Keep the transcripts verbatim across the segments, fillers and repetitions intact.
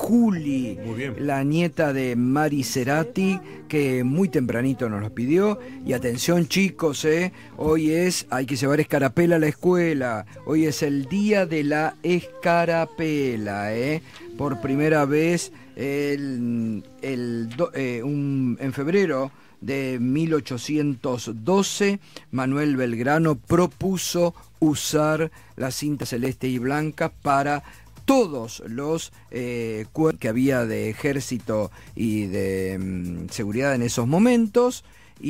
Juli, la nieta de Mari Cerati, que muy tempranito nos lo pidió. Y atención chicos, eh, hoy es, hay que llevar escarapela a la escuela, hoy es el día de la escarapela, eh. Por primera vez el, el, eh, un, en febrero de mil ochocientos doce, Manuel Belgrano propuso usar la cinta celeste y blanca para todos los eh, cuerpos que había de ejército y de mm, seguridad en esos momentos,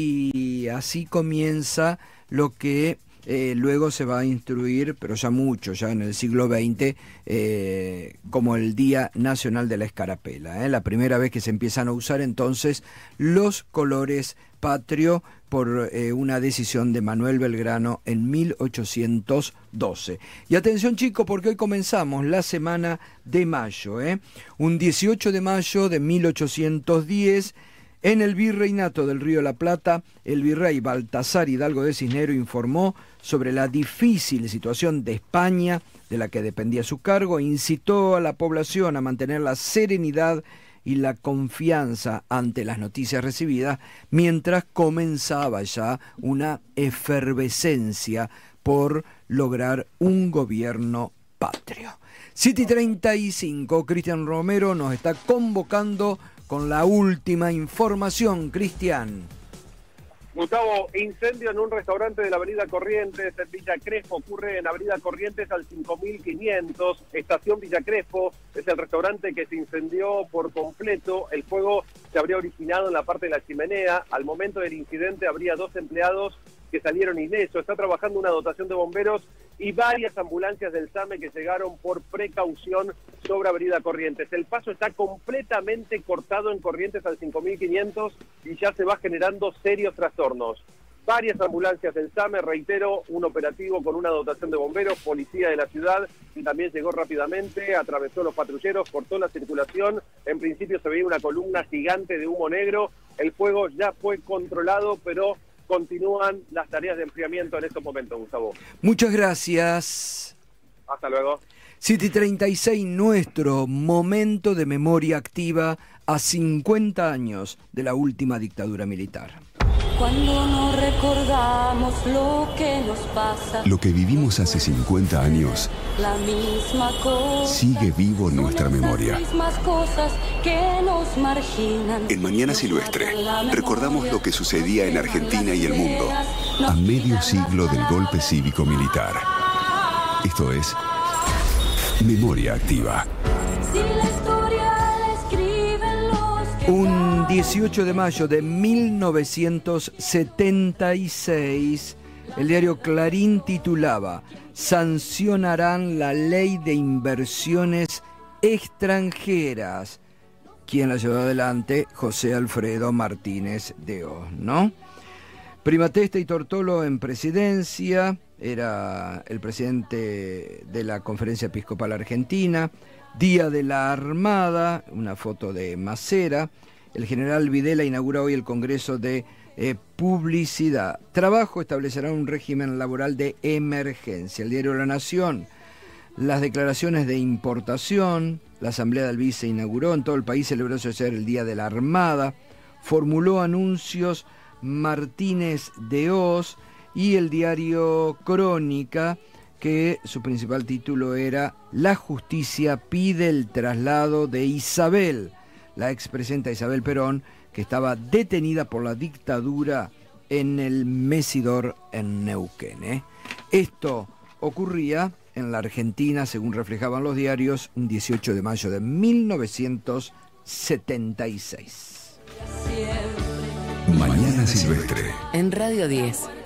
y así comienza lo que eh, luego se va a instruir, pero ya mucho, ya en el siglo veinte, eh, como el Día Nacional de la Escarapela, ¿eh? La primera vez que se empiezan a usar entonces los colores patrio por eh, una decisión de Manuel Belgrano en mil ochocientos doce. Y atención chicos, porque hoy comenzamos la semana de mayo, ¿eh? Un dieciocho de mayo de mil ochocientos diez, en el Virreinato del Río de la Plata, el virrey Baltasar Hidalgo de Cisneros informó sobre la difícil situación de España, de la que dependía su cargo, e incitó a la población a mantener la serenidad y la confianza ante las noticias recibidas, mientras comenzaba ya una efervescencia por lograr un gobierno patrio. siete y treinta y cinco, Cristian Romero nos está convocando con la última información. Cristian. Gustavo, incendio en un restaurante de la avenida Corrientes, en Villa Crespo. Ocurre en avenida Corrientes al cinco mil quinientos, estación Villa Crespo. Es el restaurante que se incendió por completo. El fuego se habría originado en la parte de la chimenea. Al momento del incidente habría dos empleados que salieron ilesos. Está trabajando una dotación de bomberos y varias ambulancias del SAME que llegaron por precaución sobre avenida Corrientes. El paso está completamente cortado en Corrientes al cinco mil quinientos y ya se va generando serios trastornos. Varias ambulancias del SAME, reitero, un operativo con una dotación de bomberos, policía de la ciudad, y también llegó rápidamente, atravesó los patrulleros, cortó la circulación. En principio se veía una columna gigante de humo negro. El fuego ya fue controlado, pero continúan las tareas de enfriamiento en estos momentos, Gustavo. Muchas gracias. Hasta luego. siete y treinta y seis, nuestro momento de memoria activa a cincuenta años de la última dictadura militar. Cuando no recordamos lo que nos pasa, lo que vivimos hace cincuenta años, la misma cosa, sigue vivo en nuestra memoria. Las mismas cosas que nos marginan. En Mañana Silvestre, recordamos lo que sucedía en Argentina y el mundo a medio siglo del golpe cívico-militar. Esto es Memoria Activa. Si la historia la escriben los que Un dieciocho de mayo de mil novecientos setenta y seis, el diario Clarín titulaba: sancionarán la ley de inversiones extranjeras. ¿Quién la llevó adelante? José Alfredo Martínez de Oz, ¿no? Primatesta y Tortolo en presidencia, era el presidente de la Conferencia Episcopal Argentina. Día de la Armada, una foto de Macera. El general Videla inaugura hoy el Congreso de eh, Publicidad. Trabajo establecerá un régimen laboral de emergencia. El diario La Nación, las declaraciones de importación. La Asamblea del Vice inauguró. En todo el país celebró ayer el Día de la Armada. Formuló anuncios Martínez de Oz. Y el diario Crónica, que su principal título era: la justicia pide el traslado de Isabel, la expresidenta Isabel Perón, que estaba detenida por la dictadura en el Mesidor en Neuquén, ¿eh? Esto ocurría en la Argentina, según reflejaban los diarios, un dieciocho de mayo de mil novecientos setenta y seis. Mañana Silvestre. En Radio diez.